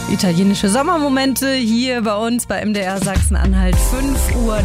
Italienische Sommermomente hier bei uns bei MDR Sachsen-Anhalt. 5:19 Uhr.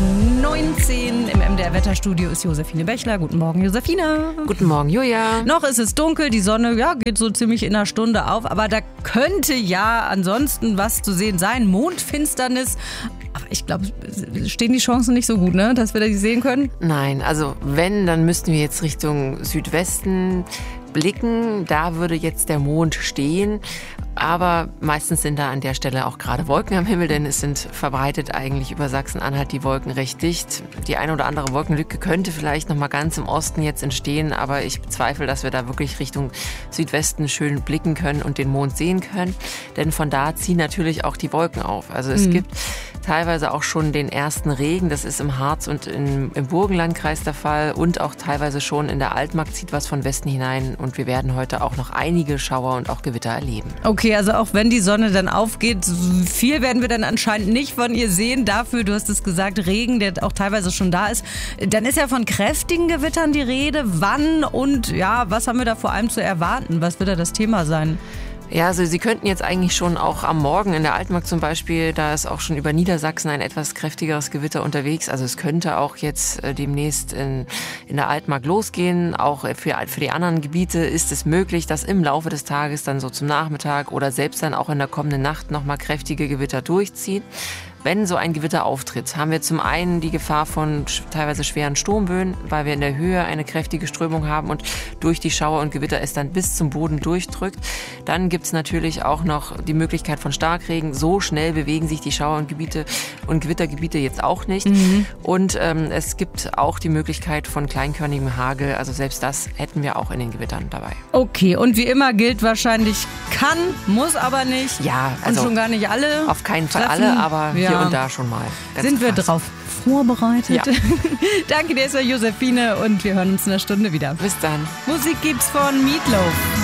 Im MDR-Wetterstudio ist Josephine Bechler. Guten Morgen, Josephine. Guten Morgen, Julia. Noch ist es dunkel, die Sonne geht so ziemlich in einer Stunde auf. Aber da könnte ja ansonsten was zu sehen sein. Mondfinsternis. Aber ich glaube, stehen die Chancen nicht so gut, ne, dass wir die sehen können? Nein, also wenn, dann müssten wir jetzt Richtung Südwesten blicken. Da würde jetzt der Mond stehen. Aber meistens sind da an der Stelle auch gerade Wolken am Himmel, denn es sind verbreitet eigentlich über Sachsen-Anhalt die Wolken recht dicht. Die eine oder andere Wolkenlücke könnte vielleicht noch mal ganz im Osten jetzt entstehen, aber ich bezweifle, dass wir da wirklich Richtung Südwesten schön blicken können und den Mond sehen können. Denn von da ziehen natürlich auch die Wolken auf. Also es gibt teilweise auch schon den ersten Regen. Das ist im Harz und im Burgenlandkreis der Fall und auch teilweise schon in der Altmark zieht was von Westen hinein. Und wir werden heute auch noch einige Schauer und auch Gewitter erleben. Okay, also auch wenn die Sonne dann aufgeht, viel werden wir dann anscheinend nicht von ihr sehen. Dafür, du hast es gesagt, Regen, der auch teilweise schon da ist. Dann ist ja von kräftigen Gewittern die Rede. Wann und was haben wir da vor allem zu erwarten? Was wird da das Thema sein? Ja, also Sie könnten jetzt eigentlich schon auch am Morgen in der Altmark zum Beispiel, da ist auch schon über Niedersachsen ein etwas kräftigeres Gewitter unterwegs. Also es könnte auch jetzt demnächst in der Altmark losgehen. Auch für die anderen Gebiete ist es möglich, dass im Laufe des Tages dann so zum Nachmittag oder selbst dann auch in der kommenden Nacht nochmal kräftige Gewitter durchziehen. Wenn so ein Gewitter auftritt, haben wir zum einen die Gefahr von teilweise schweren Sturmböen, weil wir in der Höhe eine kräftige Strömung haben und durch die Schauer und Gewitter es dann bis zum Boden durchdrückt. Dann gibt es natürlich auch noch die Möglichkeit von Starkregen. So schnell bewegen sich die Schauer und Gewittergebiete jetzt auch nicht. Und es gibt auch die Möglichkeit von kleinkörnigem Hagel. Also selbst das hätten wir auch in den Gewittern dabei. Okay, und wie immer gilt wahrscheinlich kann, muss aber nicht. Ja, also und schon gar nicht alle. Auf keinen Fall alle, aber hier und da schon mal. Sind wir drauf vorbereitet? Ja. Danke dir, Josephine, und wir hören uns in einer Stunde wieder. Bis dann. Musik gibt's von Meatloaf.